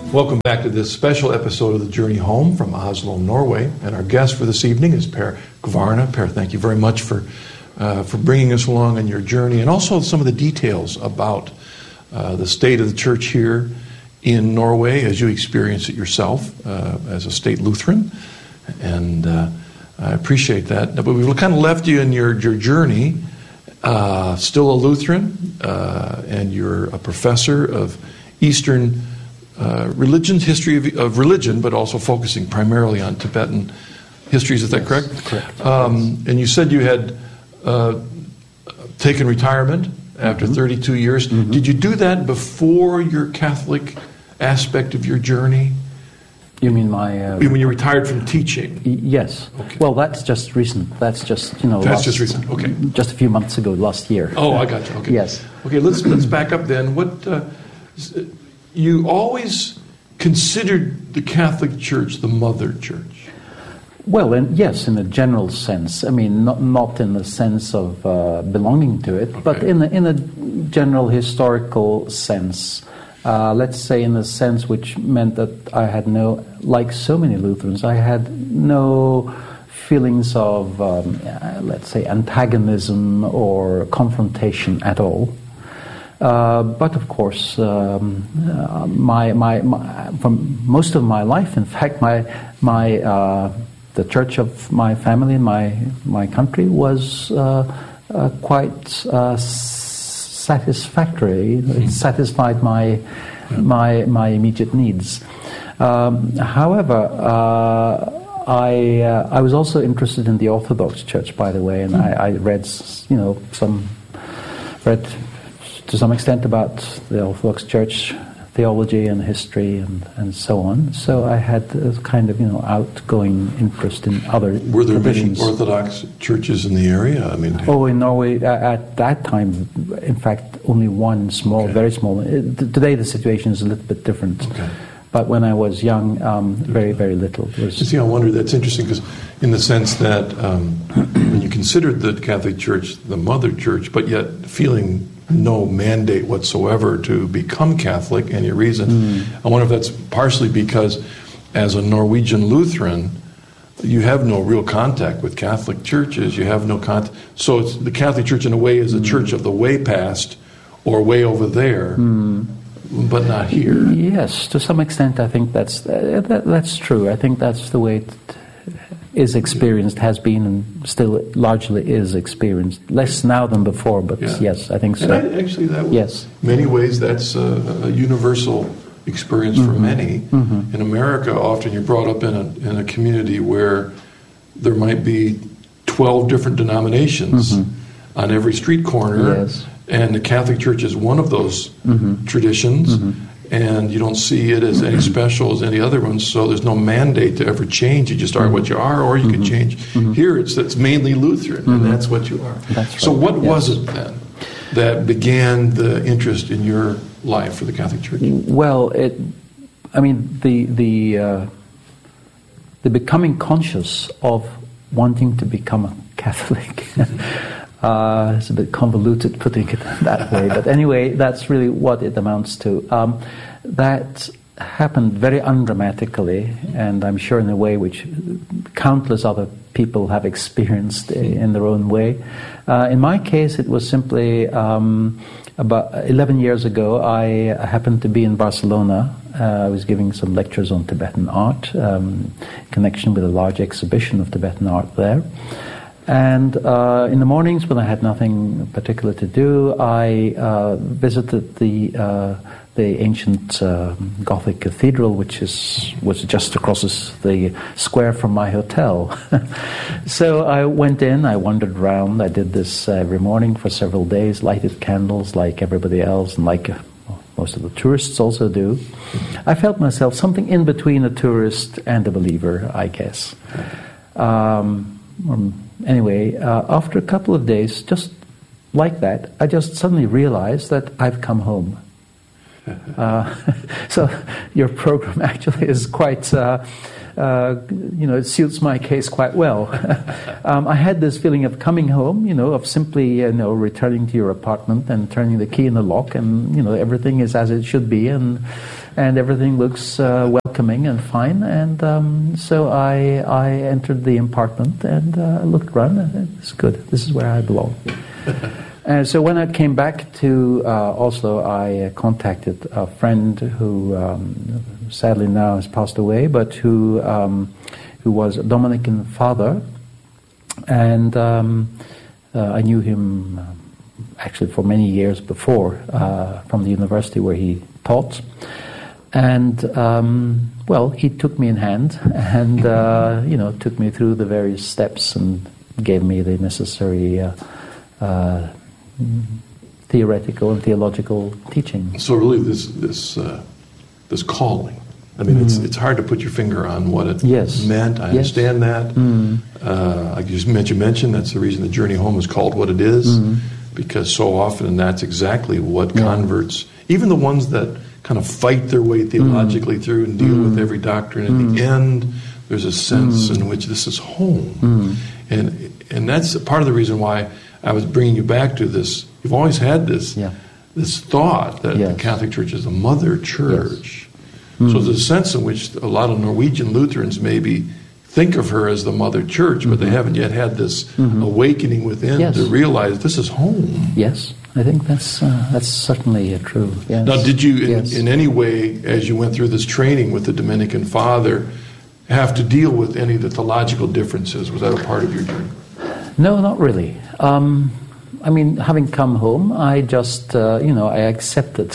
Welcome back to this special episode of The Journey Home from Oslo, Norway. And our guest for this evening is Per Kvarne. Per, thank you very much for bringing us along on your journey, and also some of the details about the state of the church here in Norway as you experience it yourself as a state Lutheran. And I appreciate that. But we've kind of left you in your journey, still a Lutheran, and you're a professor of Eastern religion's history of religion, but also focusing primarily on Tibetan histories. Is that correct? Correct. And you said you had taken retirement after 32 years. Mm-hmm. Did you do that before your Catholic aspect of your journey? You mean my... when you retired from teaching? Yes. Okay. Well, that's just recent. That's just, That's just recent, okay. Just a few months ago, last year. Oh, I got you, okay. Yes. Okay, let's back up then. You always considered the Catholic Church the mother church? Well, yes, in a general sense. I mean, not in the sense of belonging to it, okay, but in a general historical sense. Let's say in a sense which meant that I had no, like so many Lutherans, I had no feelings of, let's say, antagonism or confrontation at all. But of course, from most of my life, in fact, the church of my family and my country was quite satisfactory. It satisfied my immediate needs. However, I was also interested in the Orthodox Church, by the way, and I read to some extent about the Orthodox Church theology and history and so on. So I had a kind of outgoing interest in other Were there traditions. many Orthodox churches in the area? I mean, in Norway at that time, in fact, only one small, okay, very small. Today the situation is a little bit different. Okay. But when I was young, very, very little. I wonder, that's interesting because in the sense that when you considered the Catholic Church the mother church, but yet feeling no mandate whatsoever to become Catholic, any reason, I wonder if that's partially because as a Norwegian Lutheran, you have no real contact with Catholic churches. You have no contact. So it's, the Catholic Church in a way is a church of the way past or way over there. But not here. Yes, to some extent, I think that's true. I think that's the way it is experienced, has been, and still largely is experienced. Less now than before, but yes, I think so. And many ways, that's a universal experience for many. Mm-hmm. In America, often you're brought up in a community where there might be 12 different denominations on every street corner. Yes. And the Catholic Church is one of those traditions, and you don't see it as any special as any other ones, so there's no mandate to ever change. You just are what you are, or you can change. Here it's mainly Lutheran, and that's what you are. That's right. So what was it then that began the interest in your life for the Catholic Church? Well, the becoming conscious of wanting to become a Catholic. It's a bit convoluted putting it that way, but anyway, that's really what it amounts to. That happened very undramatically, and I'm sure in a way which countless other people have experienced in their own way. In my case, it was simply about 11 years ago, I happened to be in Barcelona. I was giving some lectures on Tibetan art, in connection with a large exhibition of Tibetan art there. And in the mornings, when I had nothing particular to do, I visited the ancient Gothic cathedral, which was just across the square from my hotel. So I went in, I wandered around, I did this every morning for several days, lighted candles like everybody else, and like most of the tourists also do. I felt myself something in between a tourist and a believer, I guess. Anyway, after a couple of days, just like that, I just suddenly realized that I've come home. So your program actually is quite, it suits my case quite well. I had this feeling of coming home, of simply, returning to your apartment and turning the key in the lock, and, everything is as it should be, and and everything looks welcoming and fine. And so I entered the apartment and looked around, and it's good. This is where I belong. And so when I came back to Oslo, I contacted a friend who sadly now has passed away, but who was a Dominican father, and I knew him actually for many years before from the university where he taught. And well, he took me in hand and took me through the various steps and gave me the necessary theoretical and theological teaching. So really, this calling. I mean, it's hard to put your finger on what it meant. I understand that. Like you mentioned, that's the reason the journey home is called what it is, because so often that's exactly what converts, even the ones that kind of fight their way theologically through and deal with every doctrine, at the end, there's a sense in which this is home. And that's part of the reason why I was bringing you back to this. You've always had this thought that the Catholic Church is a mother church. So there's a sense in which a lot of Norwegian Lutherans maybe think of her as the mother church, but they haven't yet had this awakening within to realize this is home. Yes, I think that's certainly true. Yes. Now, did you, in any way, as you went through this training with the Dominican father, have to deal with any of the theological differences? Was that a part of your journey? No, not really. I mean, having come home, I just, I accepted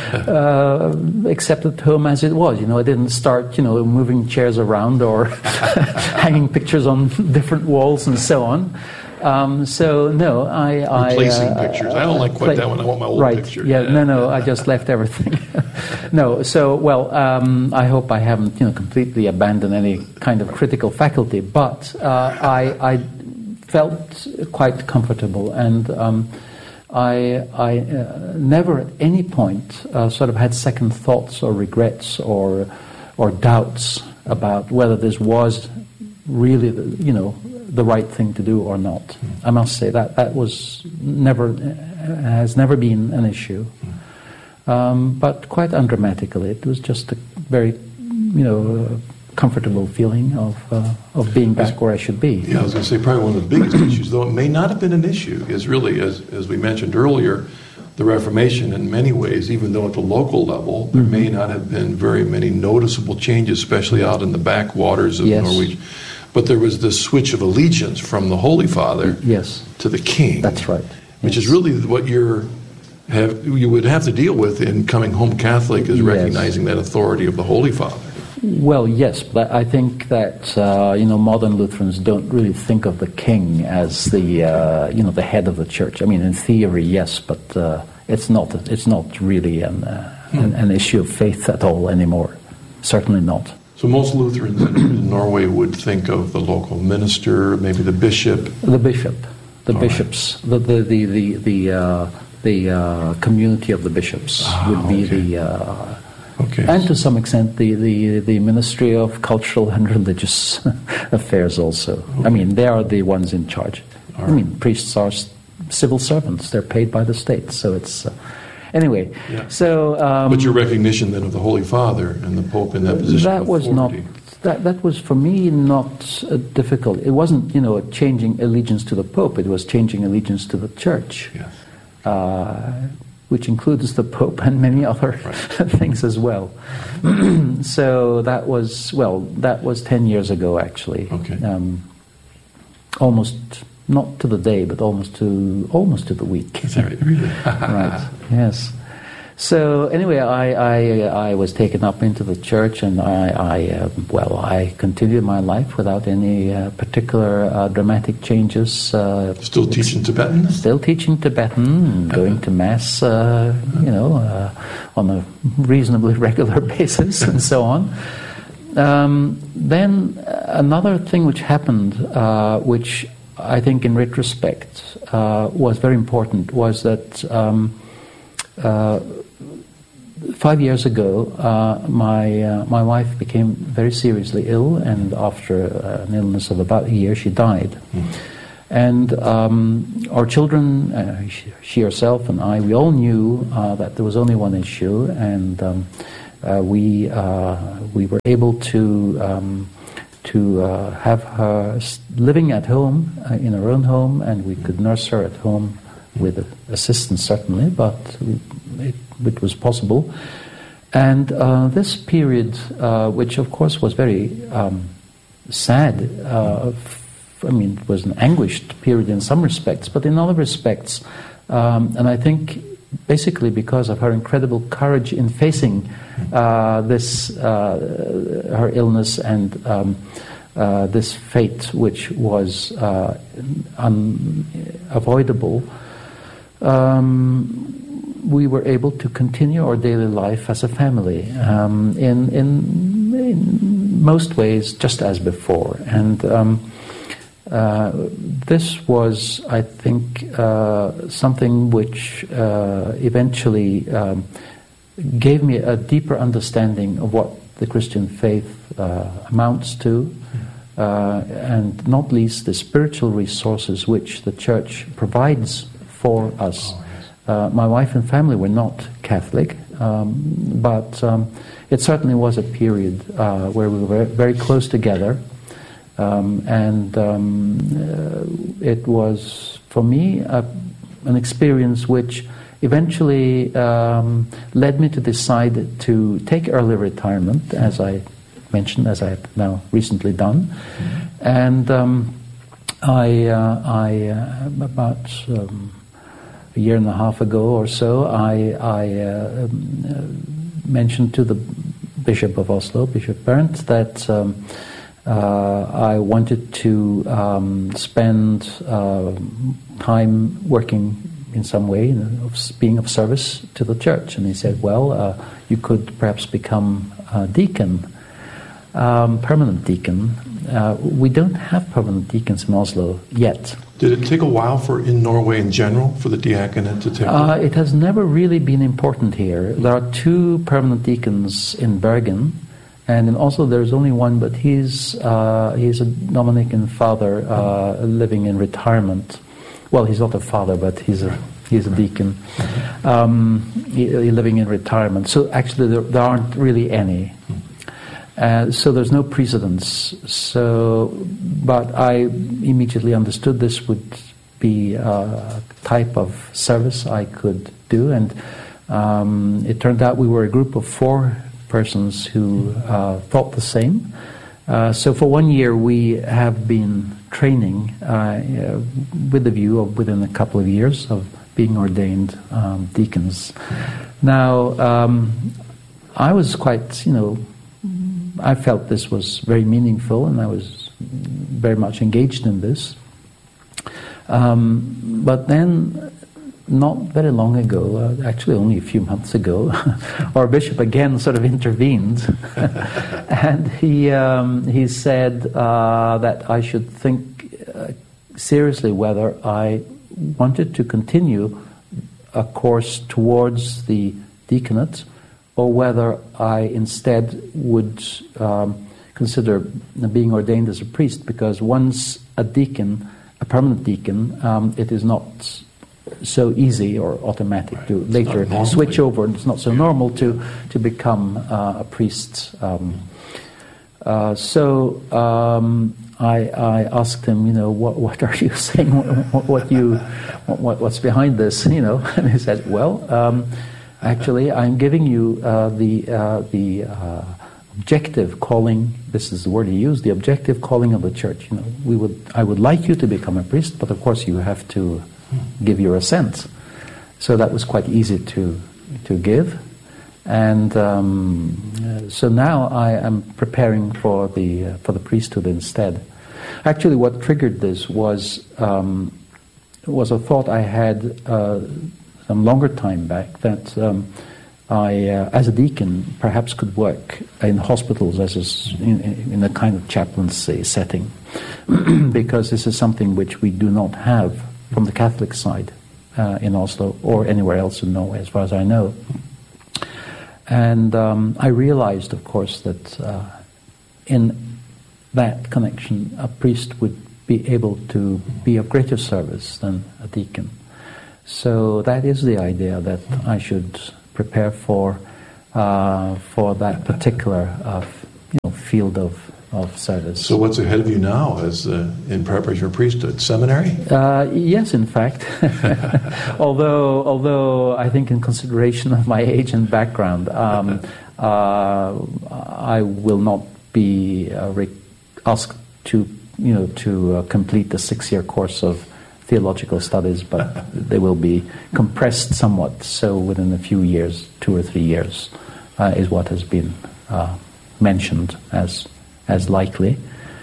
home as it was. I didn't start, moving chairs around or hanging pictures on different walls and so on. So no, I replacing pictures. I don't like quite that one. I want my old picture. Yeah, no, I just left everything. No, so I hope I haven't, completely abandoned any kind of critical faculty, but I felt quite comfortable, and I never at any point sort of had second thoughts or regrets or doubts about whether this was really the right thing to do or not. I must say that was has never been an issue, but quite undramatically. It was just a very comfortable feeling of being back where I should be. Yeah, I was going to say probably one of the biggest issues, though it may not have been an issue, is really, as we mentioned earlier, the Reformation in many ways, even though at the local level, there may not have been very many noticeable changes, especially out in the backwaters of Norway. But there was this switch of allegiance from the Holy Father to the King. That's right. Which is really what you would have to deal with in coming home Catholic, is recognizing that authority of the Holy Father. Well, yes, but I think that modern Lutherans don't really think of the king as the head of the church. I mean, in theory, yes, but it's not really an issue of faith at all anymore. Certainly not. So most Lutherans in Norway would think of the local minister, maybe the bishop. The bishops, the community of the bishops would be the. And to some extent, the Ministry of Cultural and Religious Affairs also. I mean, they are the ones in charge. I mean, priests are civil servants. They're paid by the state. So it's... anyway, so... but your recognition then of the Holy Father and the Pope in that position that was authority. That was, for me, not difficult. It wasn't, changing allegiance to the Pope. It was changing allegiance to the Church. Yes. Which includes the Pope and many other things as well. So that was 10 years ago, actually. Okay. Almost, not to the day, but almost to the week. Is that right? Really? Right, yes. So anyway, I was taken up into the church, and I continued my life without any particular dramatic changes. Still teaching Tibetan? Still teaching Tibetan, going to Mass, on a reasonably regular basis, and so on. Then another thing which happened, which I think in retrospect was very important, was that 5 years ago, my wife became very seriously ill, and after an illness of about a year, she died. And our children, she herself and I, we all knew that there was only one issue, and We were able to have her living at home in her own home, and we could nurse her at home with assistance certainly, but it was possible. And this period, which of course was very sad, it was an anguished period in some respects, but in other respects, and I think basically because of her incredible courage in facing her illness and this fate, which was unavoidable, we were able to continue our daily life as a family in most ways just as before. And this was, I think, something which eventually gave me a deeper understanding of what the Christian faith amounts to, and not least the spiritual resources which the Church provides for us. My wife and family were not Catholic, but it certainly was a period where we were very close together. It was, for me, an experience which eventually led me to decide to take early retirement, as I mentioned, as I have now recently done. And about a year and a half ago or so, I mentioned to the Bishop of Oslo, Bishop Bernt, that I wanted to spend time working in some way, being of service to the Church. And he said, well, you could perhaps become a deacon, permanent deacon. We don't have permanent deacons in Oslo yet. Did it take a while in Norway in general for the diaconate to take over? It has never really been important here. There are 2 permanent deacons in Bergen, and in Oslo there's only one, but he's a Dominican father living in retirement. Well, he's not a father, but he's a deacon living in retirement. So actually there aren't really any. So there's no precedence. But I immediately understood this would be a type of service I could do, and it turned out we were a group of 4 persons who thought the same. So for 1 year we have been training with the view of within a couple of years of being ordained deacons. Now, I was quite, I felt this was very meaningful, and I was very much engaged in this. But then, not very long ago, actually only a few months ago, our bishop again sort of intervened, and he said that I should think seriously whether I wanted to continue a course towards the deaconate, or whether I instead would consider being ordained as a priest, because once a deacon, a permanent deacon, it is not so easy or automatic to later switch over, and it's not so normal to become a priest. So I asked him, what are you saying? What's behind this? And he said, well, actually, I'm giving you the objective calling. This is the word he used: the objective calling of the Church. I would like you to become a priest, but of course you have to give your assent. So that was quite easy to give, and so now I am preparing for the priesthood instead. Actually, what triggered this was a thought I had some longer time back, that I, as a deacon, perhaps could work in hospitals in a kind of chaplaincy setting, because this is something which we do not have from the Catholic side in Oslo or anywhere else in Norway, as far as I know. And I realized, of course, that in that connection, a priest would be able to be of greater service than a deacon. So that is the idea, that I should prepare for for that particular field of service. So what's ahead of you now as in preparation for priesthood? Seminary? Yes, in fact. although I think in consideration of my age and background, I will not be asked to complete the 6-year course of theological studies, but they will be compressed somewhat. So within a few years, 2 or 3 years, is what has been mentioned as likely.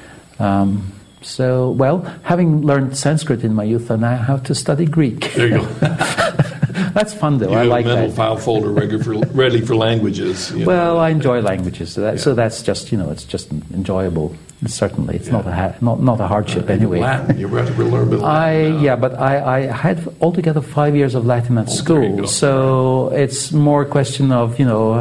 Having learned Sanskrit in my youth, I now have to study Greek. There you go. That's fun, though. You I have like a mental that. file folder ready for languages. Well, I enjoy languages, so that's just it's just enjoyable. Certainly, it's not a hardship anyway. Latin, you have to learn a bit of Latin. But I had altogether 5 years of Latin at school, so it's more a question of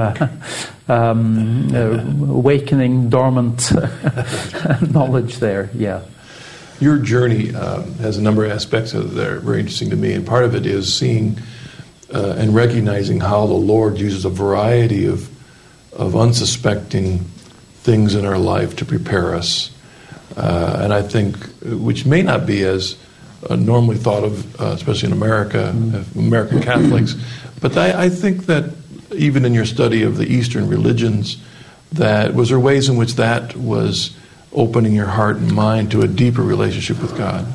awakening dormant knowledge there. Yeah. Your journey has a number of aspects that are very interesting to me, and part of it is seeing and recognizing how the Lord uses a variety of unsuspecting things in our life to prepare us. And I think, which may not be as normally thought of, especially in America, American Catholics, but I think that even in your study of the Eastern religions, was there ways in which that was opening your heart and mind to a deeper relationship with God?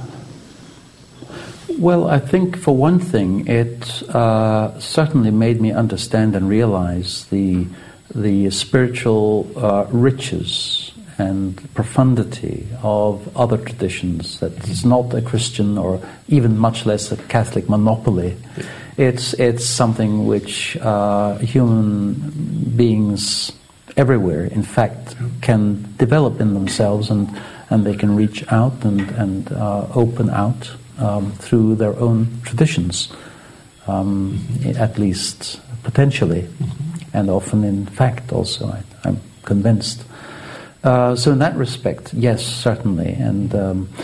Well, I think for one thing, it certainly made me understand and realize the spiritual riches and profundity of other traditions that is not a Christian or even much less a Catholic monopoly. It's something which human beings everywhere, in fact, can develop in themselves, and they can reach out and open out through their own traditions, at least potentially. And often, in fact, also, I'm convinced. So in that respect, yes, certainly. And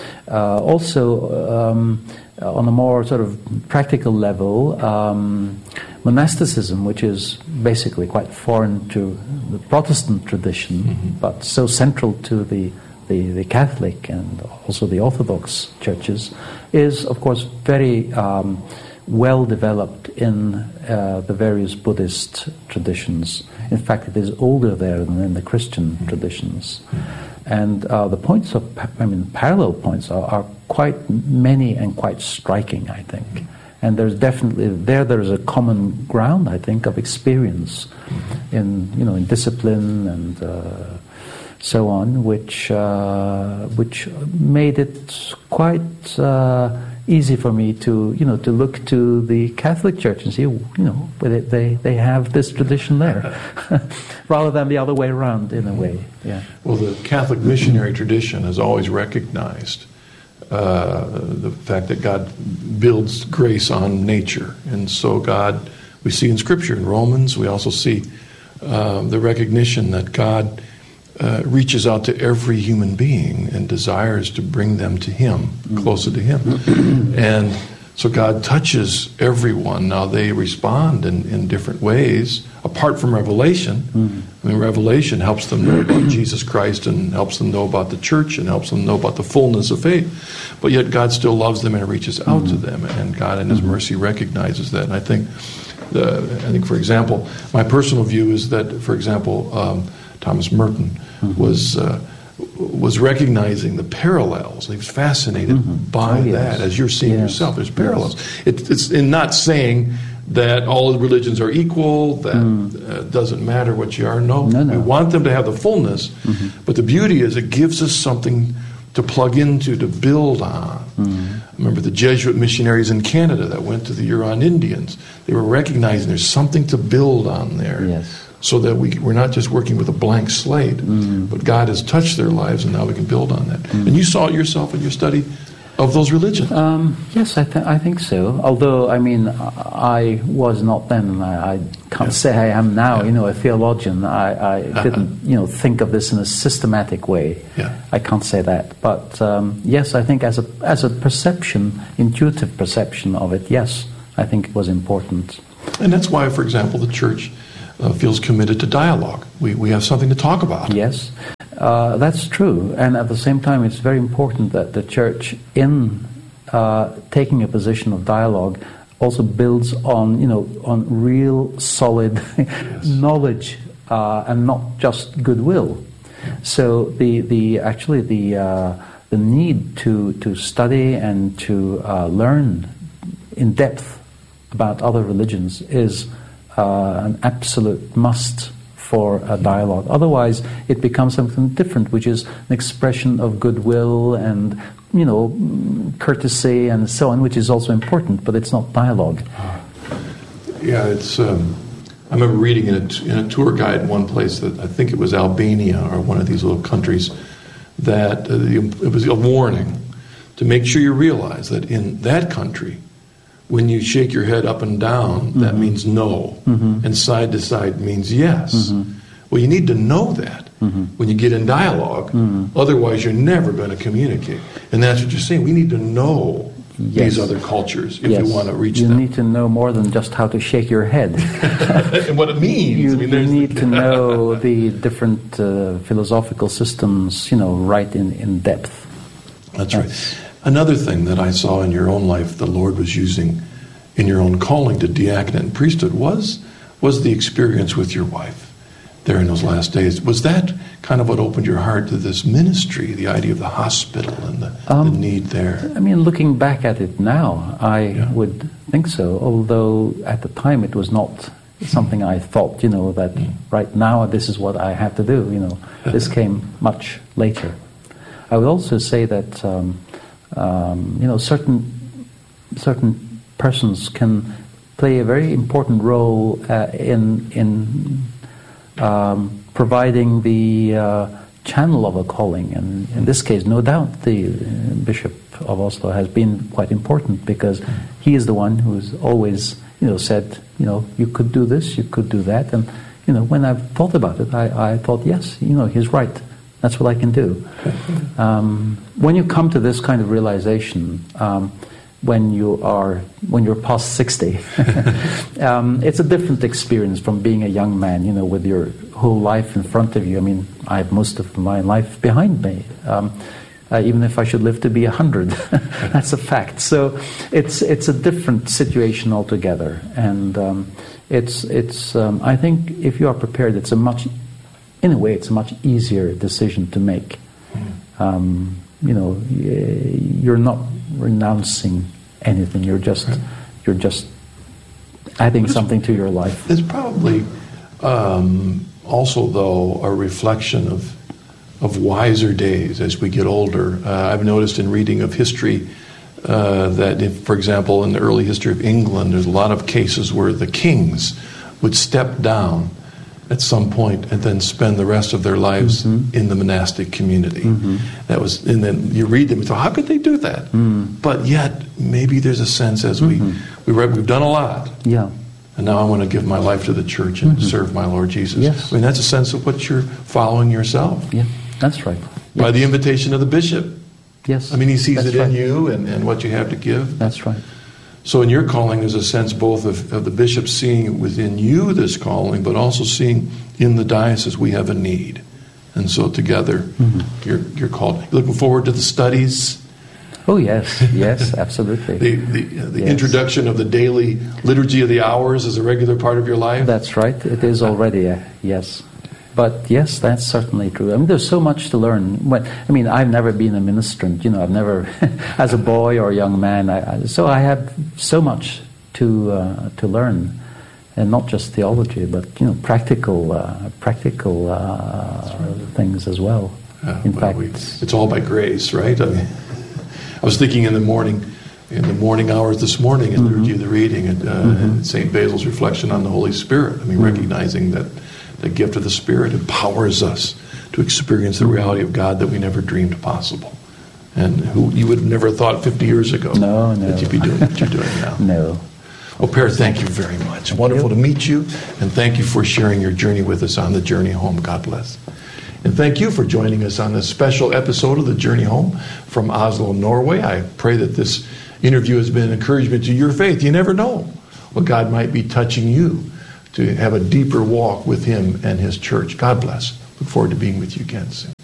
also, on a more sort of practical level, monasticism, which is basically quite foreign to the Protestant tradition, but so central to the Catholic and also the Orthodox churches, is, of course, very well developed in the various Buddhist traditions. In fact, it is older there than in the Christian traditions. And the points parallel points are quite many and quite striking, I think. And there's definitely there's a common ground, I think, of experience in discipline and so on, which made it quite easy for me to look to the Catholic Church and see, they have this tradition there, rather than the other way around in a way. Yeah. Well, the Catholic missionary tradition has always recognized the fact that God builds grace on nature, and so God, we see in Scripture, in Romans, we also see the recognition that God reaches out to every human being and desires to bring them to Him, closer to Him. And so God touches everyone. Now they respond in different ways, apart from revelation. I mean, revelation helps them know about Jesus Christ and helps them know about the church and helps them know about the fullness of faith. But yet God still loves them and reaches out to them, and God in His mercy recognizes that. And I think, for example, my personal view is that, for example, Thomas Merton was recognizing the parallels. He was fascinated by that, as you're seeing yourself. There's parallels. It's in not saying that all religions are equal, that doesn't matter what you are. No. We want them to have the fullness, but the beauty is it gives us something to plug into, to build on. I remember the Jesuit missionaries in Canada that went to the Huron Indians. They were recognizing there's something to build on there. Yes. So that we're not just working with a blank slate, but God has touched their lives, and now we can build on that. And you saw it yourself in your study of those religions. Yes, I think so. Although, I mean, I was not then, and I can't say I am now, a theologian. I didn't, think of this in a systematic way. I can't say that. But, yes, I think as a perception, intuitive perception of it, yes, I think it was important. And that's why, for example, the church feels committed to dialogue. We have something to talk about. Yes, that's true. And at the same time, it's very important that the church, in taking a position of dialogue, also builds on, on real solid knowledge and not just goodwill. So the need to study and to learn in depth about other religions is an absolute must for a dialogue. Otherwise, it becomes something different, which is an expression of goodwill and courtesy and so on, which is also important, but it's not dialogue. Yeah, it's. I remember reading in a tour guide in one place that I think it was Albania or one of these little countries that it was a warning to make sure you realize that in that country, when you shake your head up and down, that means no, and side to side means yes. Well, you need to know that when you get in dialogue. Otherwise, you're never going to communicate. And that's what you're saying. We need to know these other cultures if you want to reach them. You need to know more than just how to shake your head. And what it means. You need to know the different philosophical systems, right in depth. That's right. Another thing that I saw in your own life the Lord was using in your own calling to diaconate and priesthood was the experience with your wife there in those last days. Was that kind of what opened your heart to this ministry, the idea of the hospital and the need there? I mean, looking back at it now, I would think so, although at the time it was not something I thought, that right now this is what I have to do, This came much later. I would also say that certain persons can play a very important role in providing the channel of a calling, and in this case, no doubt, the Bishop of Oslo has been quite important because he is the one who's always, said, you could do this, you could do that, and when I've thought about it, I thought, yes, he's right. That's what I can do. When you come to this kind of realization, when you're past 60, it's a different experience from being a young man, with your whole life in front of you. I mean, I have most of my life behind me. Even if I should live to be 100, that's a fact. So it's a different situation altogether, and I think if you are prepared, it's a much easier decision to make. You're not renouncing anything. You're just adding something to your life. It's probably also, though, a reflection of wiser days as we get older. I've noticed in reading of history that, for example, in the early history of England, there's a lot of cases where the kings would step down at some point and then spend the rest of their lives in the monastic community. That was, and then you read them and thought, how could they do that? But yet, maybe there's a sense as we've done a lot. Yeah. And now I want to give my life to the church and serve my Lord Jesus. Yes. I mean, that's a sense of what you're following yourself. Yeah, that's right. By the invitation of the bishop. Yes. I mean, he sees it in you and what you have to give. That's right. So in your calling, there's a sense both of the bishop seeing within you this calling, but also seeing in the diocese we have a need. And so together, you're called. You're looking forward to the studies. Oh, yes, absolutely. The introduction of the daily liturgy of the hours as a regular part of your life? That's right. It is already, yes. But yes, that's certainly true. I mean, there's so much to learn. I've never been a ministrant. I've never, as a boy or a young man. So I have so much to learn, and not just theology, but practical things as well. In fact, it's all by grace, right? I mean, I was thinking in the morning hours this morning in liturgy of the reading and St. Basil's reflection on the Holy Spirit. I mean, recognizing that the gift of the Spirit empowers us to experience the reality of God that we never dreamed possible, and who you would have never thought 50 years ago that you'd be doing what you're doing now. No. Well, Per, thank you very much. Wonderful to meet you, and thank you for sharing your journey with us on the Journey Home. God bless. And thank you for joining us on this special episode of the Journey Home from Oslo, Norway. I pray that this interview has been an encouragement to your faith. You never know what God might be touching you to have a deeper walk with him and his church. God bless. Look forward to being with you again soon.